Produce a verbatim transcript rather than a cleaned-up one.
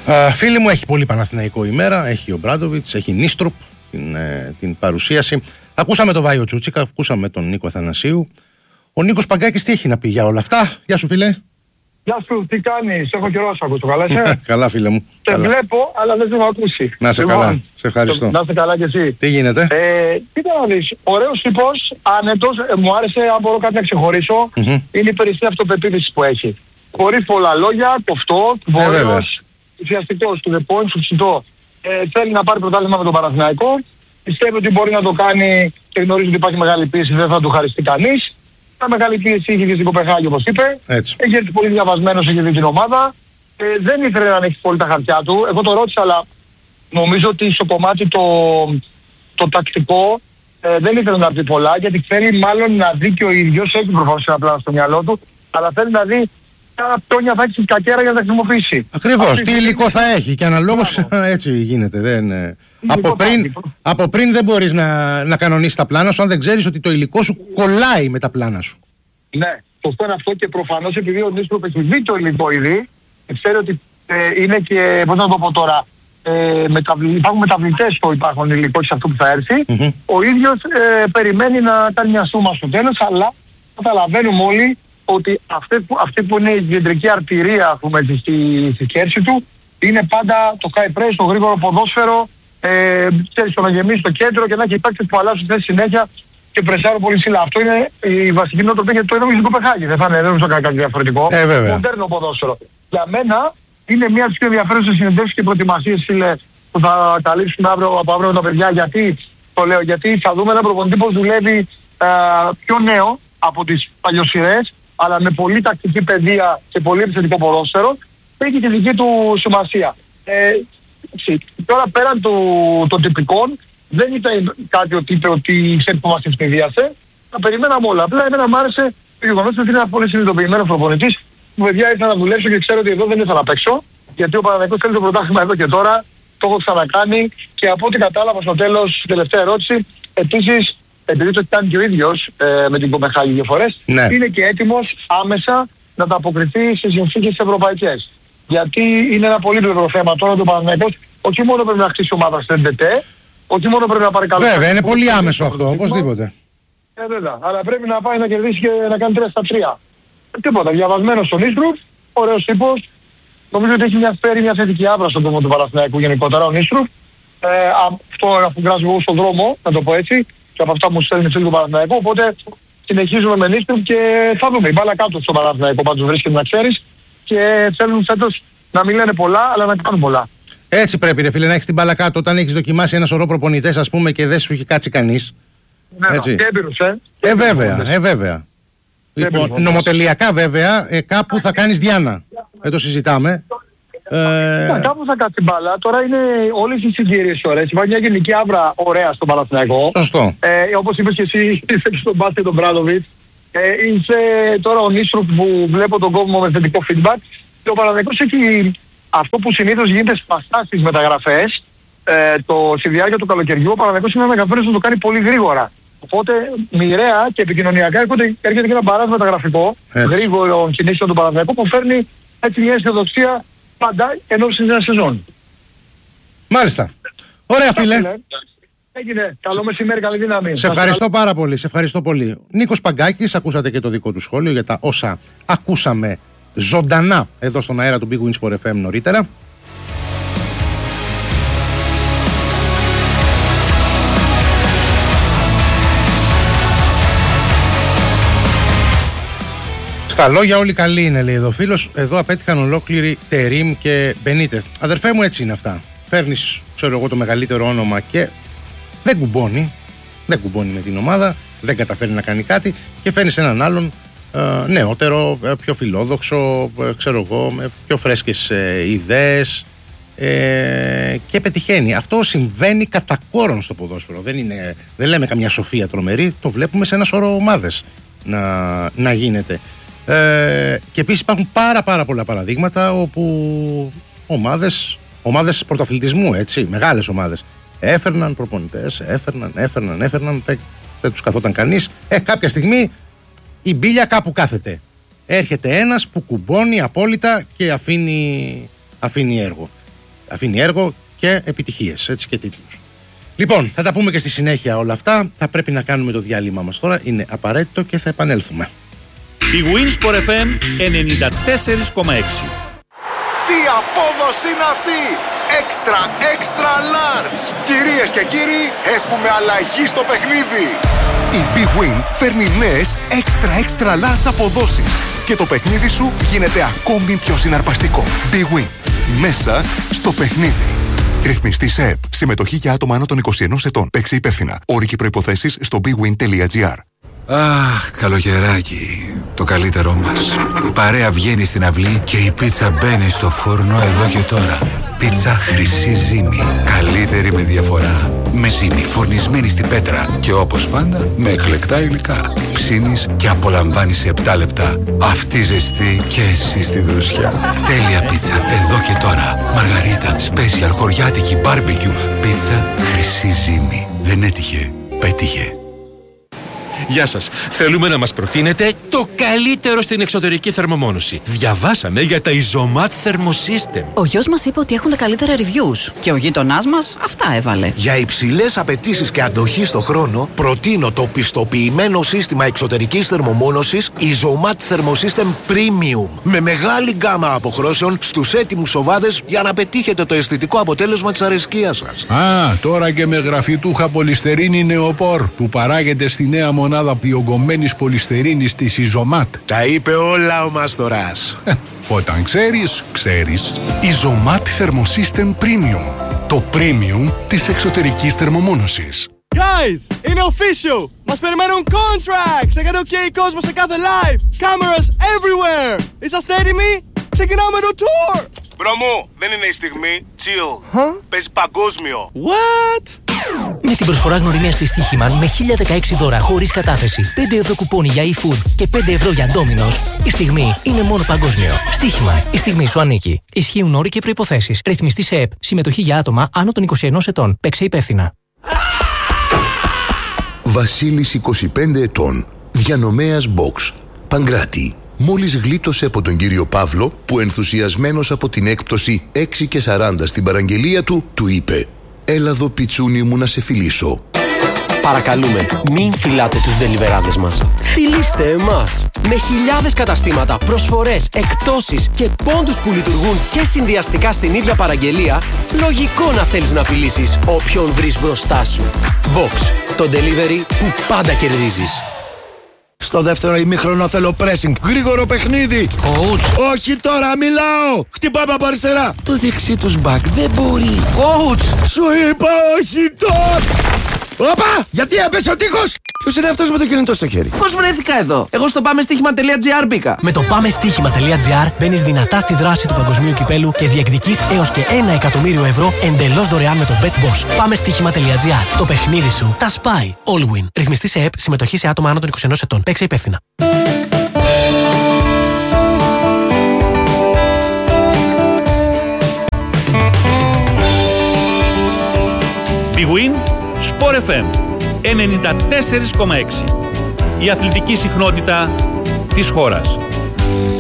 Uh, φίλοι μου, έχει πολύ Παναθηναϊκό ημέρα. Έχει ο Μπράντοβιτς, έχει Νίστροπ την, ε, την παρουσίαση. Ακούσαμε τον Βάιο Τσούτσικα, ακούσαμε τον Νίκο Αθανασίου. Ο Νίκος Παγκάκης τι έχει να πει για όλα αυτά? Γεια σου, φίλε. Γεια σου, τι κάνεις? Έχω καιρό να σε ακούσω. Καλά είσαι? Καλά, φίλε μου. Σε καλά. βλέπω, αλλά δεν σε έχω ακούσει. Να σε λοιπόν, καλά. Σε ευχαριστώ. Να είσαι καλά κι εσύ. Τι γίνεται? Ε, κοίτα να δεις. Ωραίος τύπος, άνετος, ε, μου άρεσε, αν μπορώ κάτι να ξεχωρίσω, Mm-hmm. είναι η περισσή αυτοπεποίθηση που έχει. Χωρίς πολλά λόγια, κοφτό, βόρειος, ουσιαστικός, του the point, σουξιτό. Ε, θέλει να πάρει πρωτάθλημα με τον Παναθηναϊκό. Πιστεύω ότι μπορεί να το κάνει και γνωρίζει ότι υπάρχει μεγάλη πίεση, δεν θα του χαριστεί κανείς. Μια μεγάλη πίεση είχε και στην Κοπεχάγη, όπως είπε. Έτσι. Έχει έρθει πολύ διαβασμένος, έχει δει την ομάδα. Ε, δεν ήθελε να ανοίξει πολύ τα χαρτιά του. Εγώ το ρώτησα, αλλά νομίζω ότι στο κομμάτι το, το τακτικό ε, δεν ήθελε να πει πολλά, γιατί θέλει μάλλον να δει και ο ίδιος, έχει προφανώς ένα πλάνο στο μυαλό του, αλλά θέλει να δει ποια πτώνια θα έχει στην κακέρα για να τα χρησιμοποιήσει. Ακριβώς, τι υλικό θα έχει και αναλόγως έτσι γίνεται. Δεν, ε... από, πριν, από πριν δεν μπορείς να, να κανονίσεις τα πλάνα σου αν δεν ξέρεις ότι το υλικό σου κολλάει με τα πλάνα σου. Ναι, σωστό είναι αυτό και προφανώς επειδή ο Νίστροπ έχει δει το υλικό ήδη, ξέρει ότι ε, είναι και, πώς να το πω τώρα, ε, μεταβλη, υπάρχουν μεταβλητές στο υπάρχουν υλικό σε αυτό που θα έρθει. Mm-hmm. Ο ίδιος ε, περιμένει να κάνει μια σούμα στο τέλος, αλλά καταλαβαίνουμε όλοι ότι αυτή που, αυτή που είναι η κεντρική αρτηρία πούμε, στη, στη σκέψη του είναι πάντα το high press, το γρήγορο ποδόσφαιρο, ε, ξέρεις, το να γεμίσει το κέντρο και να έχει παίκτες που αλλάζουν θέση συνέχεια και πρεσάρουν πολύ ψηλά. Αυτό είναι η βασική νοοτροπία, γιατί το είδαμε στην Κοπεχάγη. Δεν θα είναι, δεν θα κάτι διαφορετικό. Ε, βέβαια. Μοντέρνο ποδόσφαιρο. Για μένα είναι μια από τις πιο ενδιαφέρουσες συνεντεύξεις και προετοιμασίες, φίλε, που θα καλύψουμε αύριο, από αύριο με τα παιδιά. Γιατί το λέω, γιατί θα δούμε έναν προπονητή που δουλεύει α, πιο νέο από τις παλιοσυρές, αλλά με πολύ τακτική παιδεία και πολύ επιθετικό ποδόσφαιρο, έχει τη δική του σημασία. Ε, τώρα πέραν των τυπικών, δεν ήταν κάτι ότι είπε ότι ξέρει που μας ευνηδίασε. Τα περιμέναμε όλα. Απλά εμένα μου άρεσε το γεγονός ότι είναι ένα πολύ συνειδητοποιημένος προπονητής που παιδιά ήρθα να δουλέψω και ξέρω ότι εδώ δεν ήρθα να παίξω. Γιατί ο Παναθηναϊκός θέλει το πρωτάθλημα εδώ και τώρα, το έχω ξανακάνει και από ό,τι κατάλαβα στο τέλος, τελευταία ερώτηση, επίσης, επειδή το έχει κάνει και ο ίδιος ε, με την Κοπεχάγη δύο φορές, ναι. είναι και έτοιμος άμεσα να τα αποκριθεί στις συνθήκες ευρωπαϊκές. Γιατί είναι ένα πολύ πλευρό θέμα τώρα το Παναθηναϊκός, όχι μόνο πρέπει να χτίσει ομάδα στο ΕΝΤΕΤΕ, όχι μόνο πρέπει να πάρει καλό. Βέβαια, είναι πολύ άμεσο αυτό, οπωσδήποτε. Ε, βέβαια, αλλά πρέπει να πάει να κερδίσει και να κάνει τρία στα τρία. Τίποτα, διαβασμένος στον Νίστροπ, ωραίος τύπος. Νομίζω ότι έχει μια φέρει μια θετική άβρα στον κόσμο του Παναθηναϊκού γενικότερα ο Νίστροπ. Ε, αυτό αφού γράφω εγώ στον δρόμο, να το πω έτσι, και από αυτά μου στέλνει φίλοι του Παναθηναϊκού. Οπότε συνεχίζουμε με Νίστροπ και θα δούμε. Η μπάλα κάτω στο Παναθηναϊκό πάντως βρίσκεται να ξέρεις και θέλουν φέτος να μην λένε πολλά, αλλά να κάνουν πολλά. Έτσι πρέπει, ρε φίλε, να έχεις την μπάλα κάτω όταν έχεις δοκιμάσει ένα σωρό προπονητές, ας πούμε, και δεν σου έχει κάτσει κανείς. Ναι, και έμπειρος, ε. Ε, βέβαια, ε, βέβαια. Λοιπόν, νομοτελειακά βέβαια, ε, κάπου θα κάνεις Διάνα. Δεν το συζητάμε. Ε... Κάπου θα κάτσει μπάλα. Τώρα είναι όλες οι συγκυρίες ωραίες. Υπάρχει μια γενική άβρα ωραία στον Παναθηναϊκό. Σωστό. Ε, όπως είπες και εσύ, είσαι στον μπάσκετ τον Μπράντοβιτς. Ε, είσαι τώρα ο Νίστροπ που βλέπω τον κόσμο με θετικό feedback. Και ο Παναθηναϊκός έχει αυτό που συνήθως γίνεται σπαστά στις μεταγραφές. Ε, το, στη διάρκεια του καλοκαιριού ο Παναθηναϊκός είναι ένα μεταγραφές που το κάνει πολύ γρήγορα. Οπότε μοιραία και επικοινωνιακά έρχεται, έρχεται και ένα μπαράζ μεταγραφικό γρήγορο κινήσεων του Παναθηναϊκού που φέρνει έτσι μια αισιοδοξία πάντα ενώ στην νέα σεζόν. Μάλιστα. Ωραία φίλε. Έγινε. Καλό μεσημέρι, καλή δύναμη. Σε ευχαριστώ πάρα πολύ. Σε ευχαριστώ πολύ. Νίκος Παγκάκης, ακούσατε και το δικό του σχόλιο για τα όσα ακούσαμε ζωντανά εδώ στον αέρα του Big Win Sport εφ εμ νωρίτερα. Στα λόγια όλοι καλοί είναι, λέει εδώ φίλος. Εδώ απέτυχαν ολόκληροι Τερίμ και Μπενίτεθ. Αδερφέ μου, έτσι είναι αυτά. Φέρνεις, ξέρω εγώ, το μεγαλύτερο όνομα και δεν κουμπώνει. Δεν κουμπώνει με την ομάδα, δεν καταφέρει να κάνει κάτι και φέρνεις έναν άλλον ε, νεότερο, ε, πιο φιλόδοξο, ε, ξέρω εγώ, με πιο φρέσκες ε, ιδέες ε, και πετυχαίνει. Αυτό συμβαίνει κατά κόρον στο ποδόσφαιρο. Δεν, είναι, δεν λέμε καμιά σοφία τρομερή, το βλέπουμε σε ένα σώρο ομάδες να, να γίνεται. Ε, και επίσης υπάρχουν πάρα πάρα πολλά παραδείγματα όπου ομάδες, ομάδες πρωταθλητισμού, έτσι, μεγάλες ομάδες έφερναν προπονητές, έφερναν, έφερναν, έφερναν, δεν, δεν τους καθόταν κανείς. Ε, κάποια στιγμή η μπίλια κάπου κάθεται. Έρχεται ένας που κουμπώνει απόλυτα και αφήνει, αφήνει έργο. αφήνει έργο και επιτυχίες, έτσι, και τίτλους. Λοιπόν, θα τα πούμε και στη συνέχεια όλα αυτά. Θα πρέπει να κάνουμε το διάλειμμα μας τώρα. Είναι απαραίτητο και θα επανέλθουμε. Η Winsport εφ εμ ενενήντα τέσσερα κόμμα έξι. Τι απόδοση είναι αυτή! Extra, extra large! Κυρίες και κύριοι, έχουμε αλλαγή στο παιχνίδι! Η Big Win φέρνει νέες extra, extra large αποδόσεις και το παιχνίδι σου γίνεται ακόμη πιο συναρπαστικό. Big Win. Μέσα στο παιχνίδι. Ρυθμιστή ΣΕΕΠ. Συμμετοχή για άτομα άνω των είκοσι ενός ετών. Παίξε υπεύθυνα. Όροι και προϋποθέσεις στο bigwin τελεία gr. Αχ, καλοκαιράκι, το καλύτερό μας. Η παρέα βγαίνει στην αυλή και η πίτσα μπαίνει στο φούρνο εδώ και τώρα. Πίτσα Χρυσή Ζύμη. Καλύτερη με διαφορά. Με ζύμη φορνισμένη στην πέτρα. Και όπως πάντα, με εκλεκτά υλικά. Ψήνεις και απολαμβάνεις σε επτά λεπτά. Αυτή ζεστή και εσύ στη δροσιά. Τέλεια πίτσα εδώ και τώρα. Μαργαρίτα, special, χωριάτικη, μπάρμπεκιου. Πίτσα Χρυσή Ζύμη. Δεν έτυχε, πέτυχε. Γεια σας. Θέλουμε να μας προτείνετε το καλύτερο στην εξωτερική θερμομόνωση. Διαβάσαμε για τα Isomat Thermosystem. Ο γιος μας είπε ότι έχουν τα καλύτερα reviews. Και ο γείτονάς μας αυτά έβαλε. Για υψηλές απαιτήσεις και αντοχή στο χρόνο, προτείνω το πιστοποιημένο σύστημα εξωτερικής θερμομόνωσης Isomat Thermosystem Premium. Με μεγάλη γκάμα αποχρώσεων στους έτοιμους σοβάδες για να πετύχετε το αισθητικό αποτέλεσμα της αρεσκίας σας. Α, τώρα και με γραφιτούχα πολυστερίνη νεοπόρ που παράγεται στη νέα μονάδα διογκωμένης πολυστερίνης της Isomat. Τα είπε όλα ο Μάστορας. Ε, όταν ξέρεις, ξέρεις. Isomat Thermosystem Premium. Το premium της εξωτερικής θερμομόνωσης. Guys, είναι official! Μας περιμένουν contracts! Έκανε OK κόσμο σε κάθε live! Cameras everywhere! Είσαστε έτοιμοι? Ξεκινάμε το tour! Μπρο μου, δεν είναι η στιγμή. Chill. Huh? Παίζει παγκόσμιο. What? Με την προσφορά γνωριμίας στη Στοίχημαν με χίλια δεκαέξι δώρα χωρίς κατάθεση, πέντε ευρώ κουπόνι για e-food και πέντε ευρώ για Domino's, η στιγμή είναι μόνο παγκόσμιο. Στοίχημαν, η στιγμή σου ανήκει. Ισχύουν όροι και προϋποθέσεις. Ρυθμιστή ΣΕΕΠ. Συμμετοχή για άτομα άνω των είκοσι ενός ετών. Παίξε υπεύθυνα. Βασίλης, είκοσι πέντε ετών. Διανομέας Box. Παγκράτη. Μόλις γλίτωσε από τον κύριο Παύλο που ενθουσιασμένος από την έκπτωση έξι και σαράντα στην παραγγελία του, του είπε «Έλα εδώ πιτσούνι μου να σε φιλήσω». Παρακαλούμε, μην φυλάτε τους ντελιβεράδες μας. Φιλήστε εμάς. Με χιλιάδες καταστήματα, προσφορές, εκπτώσεις και πόντους που λειτουργούν και συνδυαστικά στην ίδια παραγγελία, λογικό να θέλεις να φιλήσεις όποιον βρεις μπροστά σου. Box, το delivery που πάντα κερδίζεις. Στο δεύτερο ημίχρονο θέλω pressing. Γρήγορο παιχνίδι. Coach. Όχι τώρα, μιλάω. Χτυπάμε από αριστερά. Το δεξί τους back δεν μπορεί. Coach. Σου είπα όχι τώρα. Όπα! Γιατί έπεσε ο τείχος! Ποιος είναι αυτός με το κινητό στο χέρι? Πώς βρέθηκα εδώ? Εγώ στο πάμε στοίχημα τελεία gr μπήκα. Με το πάμε στοίχημα τελεία gr μπαίνεις δυνατά στη δράση του παγκοσμίου κυπέλου και διεκδικείς έως και ένα εκατομμύριο ευρώ εντελώς δωρεάν με το BetBoss. Πάμε στοίχημα τελεία gr. Το παιχνίδι σου τα σπάει. Allwin. Ρυθμιστή σε ΕΕΠ. Συμμετοχή σε άτομα άνω των είκοσι ενός ετών. Παίξε υπεύθυνα. Big Win Sport εφ εμ ενενήντα τέσσερα κόμμα έξι. Η αθλητική συχνότητα της χώρας.